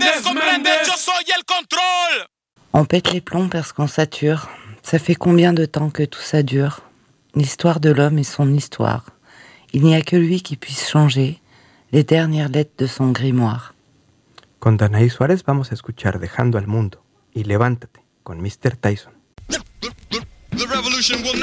comprendes, yo soy el control. On pète les plombs parce qu'on sature. Ça fait combien de temps que tout ça dure? L'histoire de l'homme est son histoire. Il n'y a que lui qui puisse changer les dernières lettres de son grimoire. Con Danaí Suárez vamos a escuchar Dejando al Mundo y Levántate con Mr. Tyson. The revolution will